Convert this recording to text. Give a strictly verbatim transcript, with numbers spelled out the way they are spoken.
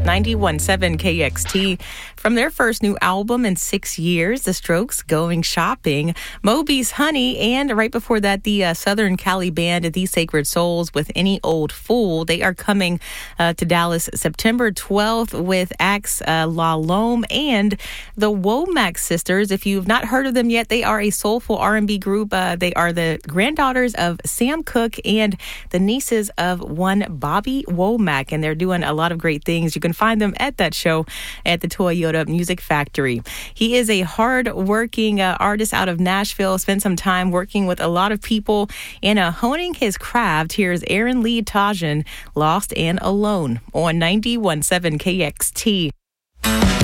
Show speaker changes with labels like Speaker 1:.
Speaker 1: ninety-one point seven K X T. From their first new album in six years, The Strokes, Going Shopping, Moby's Honey, and right before that, the uh, Southern Cali band, The Sacred Souls, with Any Old Fool. They are coming uh, to Dallas September twelfth with Axe uh, La Lome and the Womack Sisters. If you've not heard of them yet, they are a soulful R and B group. Uh, they are the granddaughters of Sam Cooke and the nieces of one Bobby Womack, and they're doing a lot of great things. You can find them at that show at the Toyota Music Factory. He is a hard-working uh, artist out of Nashville, spent some time working with a lot of people and uh, honing his craft. Here's Aaron Lee Tajan, Lost and Alone on ninety-one point seven K X T.